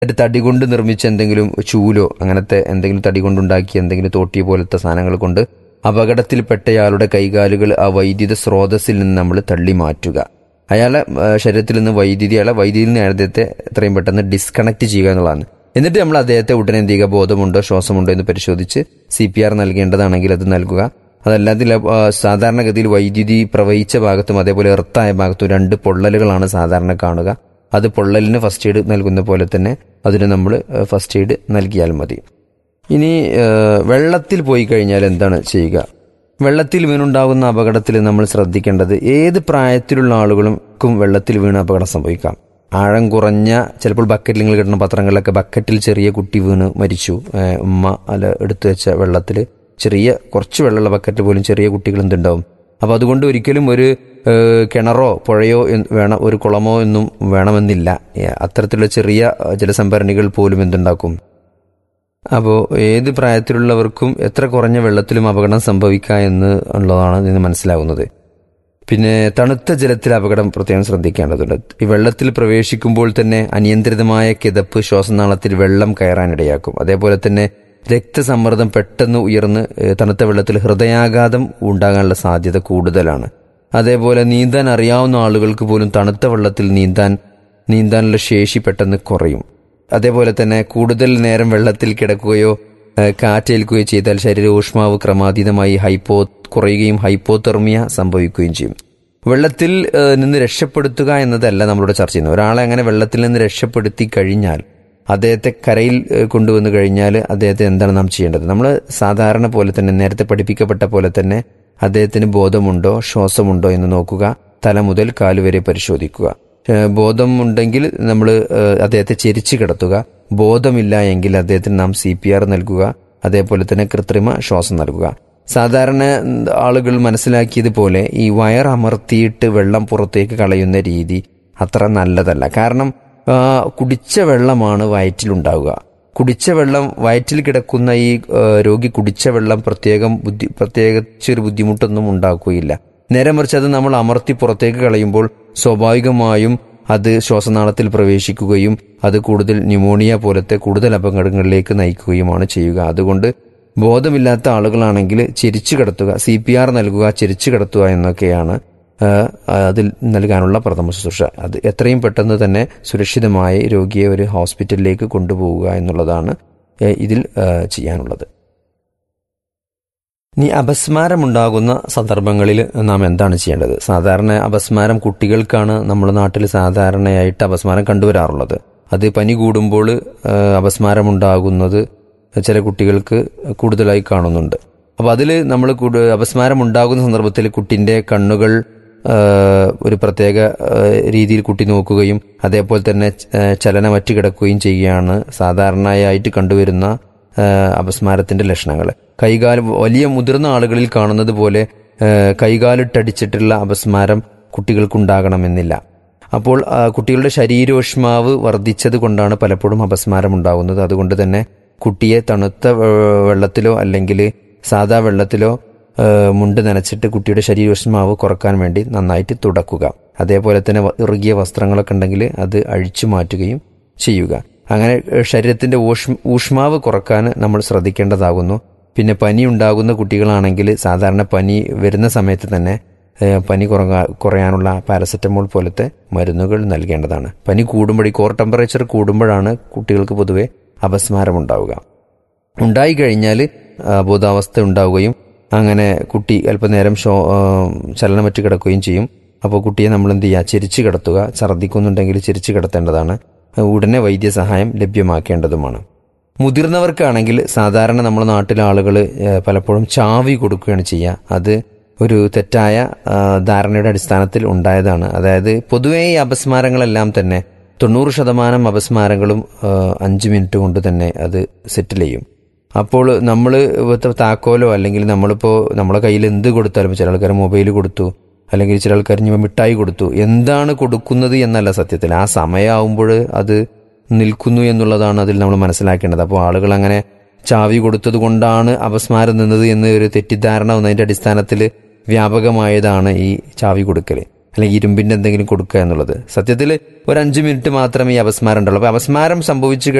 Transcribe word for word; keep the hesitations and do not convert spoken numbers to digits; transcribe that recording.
ഒരു തടി കൊണ്ട് നിർമ്മിച്ച എന്തെങ്കിലും ചൂലോ അങ്ങനത്തെ എന്തെങ്കിലും തടി കൊണ്ടുണ്ടാക്കിയ എന്തെങ്കിലും തോട്ടി പോലത്തെ സാധനങ്ങൾ കൊണ്ട് അപകടത്തിൽപ്പെട്ടയാളുടെ കൈകാലുകൾ ആ വൈദ്യുത സ്രോതസ്സിൽ നിന്ന് നമ്മൾ തള്ളി മാറ്റുക. അയാളെ ശരീരത്തിൽ നിന്ന് വൈദ്യുതി അയാളെ വൈദ്യുതിയിൽ നിന്ന് അദ്ദേഹത്തെ എത്രയും പെട്ടെന്ന് ഡിസ്കണക്ട് ചെയ്യുക എന്നുള്ളതാണ്. എന്നിട്ട് നമ്മൾ അദ്ദേഹത്തെ ഉടനെ എന്ത് ചെയ്യുക, ബോധമുണ്ടോ ശ്വാസമുണ്ടോ എന്ന് പരിശോധിച്ച് സി പി ആർ നൽകേണ്ടതാണെങ്കിൽ അത് നൽകുക. അതല്ലാതെ സാധാരണഗതിയിൽ വൈദ്യുതി പ്രവഹിച്ച ഭാഗത്തും അതേപോലെ എർത്തായ ഭാഗത്തും രണ്ട് പൊള്ളലുകളാണ് സാധാരണ കാണുക. അത് പൊള്ളലിന് ഫസ്റ്റ് എയ്ഡ് നൽകുന്ന പോലെ തന്നെ അതിന് നമ്മൾ ഫസ്റ്റ് എയ്ഡ് നൽകിയാൽ മതി. ഇനി വെള്ളത്തിൽ പോയി കഴിഞ്ഞാൽ എന്താണ് ചെയ്യുക? വെള്ളത്തിൽ വീണുണ്ടാകുന്ന അപകടത്തിൽ നമ്മൾ ശ്രദ്ധിക്കേണ്ടത്, ഏത് പ്രായത്തിലുള്ള ആളുകൾക്കും വെള്ളത്തിൽ വീണ് അപകടം സംഭവിക്കാം. ആഴം കുറഞ്ഞ, ചിലപ്പോൾ ബക്കറ്റിൽ നിങ്ങൾ കിട്ടുന്ന പത്രങ്ങളിലൊക്കെ ബക്കറ്റിൽ ചെറിയ കുട്ടി വീണ് മരിച്ചു, ഉമ്മ അല്ല എടുത്തു വെച്ച വെള്ളത്തിൽ ചെറിയ കുറച്ച് വെള്ളമുള്ള ബക്കറ്റ് പോലും ചെറിയ കുട്ടികൾ എന്തുണ്ടാവും. അപ്പോൾ അതുകൊണ്ട് ഒരിക്കലും ഒരു കിണറോ പുഴയോ വേണം, ഒരു കുളമോ ഒന്നും വേണമെന്നില്ല. അത്തരത്തിലുള്ള ചെറിയ ജലസംഭരണികൾ പോലും എന്തുണ്ടാക്കും. അപ്പോൾ ഏത് പ്രായത്തിലുള്ളവർക്കും എത്ര കുറഞ്ഞ വെള്ളത്തിലും അപകടം സംഭവിക്കുക എന്ന് ഉള്ളതാണ് ഇതിന് മനസ്സിലാവുന്നത്. പിന്നെ തണുത്ത ജലത്തിൽ അപകടം പ്രത്യേകം ശ്രദ്ധിക്കേണ്ടതുണ്ട്. ഈ വെള്ളത്തിൽ പ്രവേശിക്കുമ്പോൾ തന്നെ അനിയന്ത്രിതമായ കിതപ്പ് ശ്വാസനാളത്തിൽ വെള്ളം കയറാനിടയാക്കും. അതേപോലെ തന്നെ രക്തസമ്മർദ്ദം പെട്ടെന്ന് ഉയർന്ന് തണുത്ത വെള്ളത്തിൽ ഹൃദയാഘാതം ഉണ്ടാകാനുള്ള സാധ്യത കൂടുതലാണ്. അതേപോലെ നീന്താൻ അറിയാവുന്ന ആളുകൾക്ക് പോലും തണുത്ത വെള്ളത്തിൽ നീന്താൻ നീന്താനുള്ള ശേഷി പെട്ടെന്ന് കുറയും. അതേപോലെ തന്നെ കൂടുതൽ നേരം വെള്ളത്തിൽ കിടക്കുകയോ കാറ്റേൽക്കുകയോ ചെയ്താൽ ശരീര ഊഷ്മാവ് ക്രമാതീതമായി ഹൈപ്പോ കുറയുകയും ഹൈപ്പോതെർമിയ സംഭവിക്കുകയും ചെയ്യും. വെള്ളത്തിൽ നിന്ന് രക്ഷപ്പെടുത്തുക എന്നതല്ല നമ്മളിവിടെ ചർച്ച ചെയ്യുന്നത്. ഒരാളെ അങ്ങനെ വെള്ളത്തിൽ നിന്ന് രക്ഷപ്പെടുത്തി കഴിഞ്ഞാൽ അദ്ദേഹത്തെ കരയിൽ കൊണ്ടുവന്നു കഴിഞ്ഞാൽ അദ്ദേഹത്തെ എന്താണ് നാം ചെയ്യേണ്ടത്? നമ്മൾ സാധാരണ പോലെ തന്നെ നേരത്തെ പഠിപ്പിക്കപ്പെട്ട പോലെ തന്നെ അദ്ദേഹത്തിന് ബോധമുണ്ടോ ശ്വാസമുണ്ടോ എന്ന് നോക്കുക. തല മുതൽ കാലുവരെ പരിശോധിക്കുക. ബോധമുണ്ടെങ്കിൽ നമ്മൾ അദ്ദേഹത്തെ ചെരിച്ചു കിടത്തുക. ബോധമില്ല എങ്കിൽ അദ്ദേഹത്തിന് നാം സി പി ആർ നൽകുക. അതേപോലെ തന്നെ കൃത്രിമ ശ്വാസം നൽകുക. സാധാരണ ആളുകൾ മനസ്സിലാക്കിയതുപോലെ ഈ വയർ അമർത്തിയിട്ട് വെള്ളം പുറത്തേക്ക് കളയുന്ന രീതി അത്ര നല്ലതല്ല. കാരണം കുടിച്ച വെള്ളമാണ് വയറ്റിലുണ്ടാവുക. കുടിച്ച വെള്ളം വയറ്റിൽ കിടക്കുന്ന ഈ രോഗി കുടിച്ച വെള്ളം പ്രത്യേകം ബുദ്ധി പ്രത്യേകിച്ചൊരു ബുദ്ധിമുട്ടൊന്നും ഉണ്ടാക്കുകയില്ല. നേരെ മറിച്ച് അത് നമ്മൾ അമർത്തി പുറത്തേക്ക് കളയുമ്പോൾ സ്വാഭാവികമായും അത് ശ്വാസനാളത്തിൽ പ്രവേശിക്കുകയും അത് കൂടുതൽ ന്യൂമോണിയ പോലത്തെ കൂടുതൽ അപകടങ്ങളിലേക്ക് നയിക്കുകയുമാണ് ചെയ്യുക. അതുകൊണ്ട് ബോധമില്ലാത്ത ആളുകളാണെങ്കിൽ ചെരിച്ചു കിടത്തുക, സി പി ആർ നൽകുക, ചെരിച്ചു കിടത്തുക എന്നൊക്കെയാണ് അതിൽ നൽകാനുള്ള പ്രഥമ ശുശ്രൂഷ. അത് എത്രയും പെട്ടെന്ന് തന്നെ സുരക്ഷിതമായി രോഗിയെ ഒരു ഹോസ്പിറ്റലിലേക്ക് കൊണ്ടുപോവുക എന്നുള്ളതാണ് ഇതിൽ ചെയ്യാനുള്ളത്. ഇനി അപസ്മാരമുണ്ടാകുന്ന സന്ദർഭങ്ങളിൽ നാം എന്താണ് ചെയ്യേണ്ടത്? സാധാരണ അപസ്മാരം കുട്ടികൾക്കാണ് നമ്മുടെ നാട്ടിൽ സാധാരണയായിട്ട് അപസ്മാരം കണ്ടുവരാറുള്ളത്. അത് പനി കൂടുമ്പോൾ അപസ്മാരമുണ്ടാകുന്നത് ചില കുട്ടികൾക്ക് കൂടുതലായി കാണുന്നുണ്ട്. അപ്പോൾ അതിൽ നമ്മൾ അപസ്മാരം ഉണ്ടാകുന്ന സന്ദർഭത്തിൽ കുട്ടിൻ്റെ കണ്ണുകൾ ഒരു പ്രത്യേക രീതിയിൽ കുട്ടി നോക്കുകയും അതേപോലെ തന്നെ ചലനമറ്റ് കിടക്കുകയും ചെയ്യുകയാണ് സാധാരണയായിട്ട് കണ്ടുവരുന്ന അപസ്മാരത്തിന്റെ ലക്ഷണങ്ങൾ. കൈകാല് വലിയ മുതിർന്ന ആളുകളിൽ കാണുന്നത് പോലെ കൈകാലിട്ടടിച്ചിട്ടുള്ള അപസ്മാരം കുട്ടികൾക്കുണ്ടാകണമെന്നില്ല. അപ്പോൾ കുട്ടികളുടെ ശരീരോഷ്മാവ് വർദ്ധിച്ചത് കൊണ്ടാണ് പലപ്പോഴും അപസ്മാരം ഉണ്ടാകുന്നത്. അതുകൊണ്ട് തന്നെ കുട്ടിയെ തണുത്ത വെള്ളത്തിലോ അല്ലെങ്കിൽ സാധാ വെള്ളത്തിലോ മുണ്ട് നനച്ചിട്ട് കുട്ടിയുടെ ശരീരോഷ്മാവ് കുറക്കാൻ വേണ്ടി നന്നായിട്ട് തുടക്കുക. അതേപോലെ തന്നെ ഇറുകിയ വസ്ത്രങ്ങളൊക്കെ ഉണ്ടെങ്കിൽ അത് അഴിച്ചു മാറ്റുകയും ചെയ്യുക. അങ്ങനെ ശരീരത്തിന്റെ ഊഷ്മാവ് കുറക്കാൻ നമ്മൾ ശ്രദ്ധിക്കേണ്ടതാകുന്നു. പിന്നെ പനി ഉണ്ടാകുന്ന കുട്ടികളാണെങ്കിൽ സാധാരണ പനി വരുന്ന സമയത്ത് തന്നെ പനി കുറയാ കുറയാനുള്ള പാരസെറ്റമോൾ പോലത്തെ മരുന്നുകൾ നൽകേണ്ടതാണ്. പനി കൂടുമ്പോൾ, ഈ കോർ ടെമ്പറേച്ചർ കൂടുമ്പോഴാണ് കുട്ടികൾക്ക് പൊതുവെ അപസ്മാരം ഉണ്ടാവുക. ഉണ്ടായിക്കഴിഞ്ഞാൽ ബോധാവസ്ഥ ഉണ്ടാവുകയും അങ്ങനെ കുട്ടി അല്പനേരം ഷോ ചലനമറ്റ് കിടക്കുകയും ചെയ്യും. അപ്പോൾ കുട്ടിയെ നമ്മൾ എന്ത് ചെയ്യുക? ചെരിച്ച് കിടത്തുക. ഛർദ്ദിക്കുന്നുണ്ടെങ്കിൽ ചെരിച്ച് കിടത്തേണ്ടതാണ്. ഉടനെ വൈദ്യസഹായം ലഭ്യമാക്കേണ്ടതുമാണ്. മുതിർന്നവർക്കാണെങ്കിൽ സാധാരണ നമ്മുടെ നാട്ടിലെ ആളുകൾ പലപ്പോഴും ചാവി കൊടുക്കുകയാണ് ചെയ്യുക. അത് ഒരു തെറ്റായ ധാരണയുടെ അടിസ്ഥാനത്തിൽ ഉണ്ടായതാണ്. അതായത് പൊതുവേ ഈ അപസ്മാരങ്ങളെല്ലാം തന്നെ തൊണ്ണൂറ് ശതമാനം അപസ്മാരങ്ങളും അഞ്ച് മിനിറ്റ് കൊണ്ട് തന്നെ അത് സെറ്റിൽ ചെയ്യും. അപ്പോൾ നമ്മൾ താക്കോലോ അല്ലെങ്കിൽ നമ്മളിപ്പോൾ നമ്മളെ കയ്യിൽ എന്ത് കൊടുത്താലും, ചില ആൾക്കാർ മൊബൈൽ കൊടുത്തു, അല്ലെങ്കിൽ ചില ആൾക്കാർ മിഠായി കൊടുത്തു, എന്താണ് കൊടുക്കുന്നത് എന്നല്ല സത്യത്തിൽ, ആ സമയമാകുമ്പോൾ അത് നിൽക്കുന്നു എന്നുള്ളതാണ് അതിൽ നമ്മൾ മനസ്സിലാക്കേണ്ടത്. അപ്പോൾ ആളുകൾ അങ്ങനെ ചാവി കൊടുത്തത് കൊണ്ടാണ് അപസ്മാരം നിന്നത് എന്ന് ഒരു തെറ്റിദ്ധാരണ വന്നതിൻ്റെ അടിസ്ഥാനത്തിൽ വ്യാപകമായതാണ് ഈ ചാവി കൊടുക്കൽ. അല്ലെങ്കിൽ ഇരുമ്പിൻ്റെ എന്തെങ്കിലും കൊടുക്കുക എന്നുള്ളത്. സത്യത്തിൽ ഒരു അഞ്ച് മിനിറ്റ് മാത്രമേ ഈ അപസ്മാരം ഉണ്ടാവുള്ളൂ. അപ്പോൾ അപസ്മാരം സംഭവിച്ചു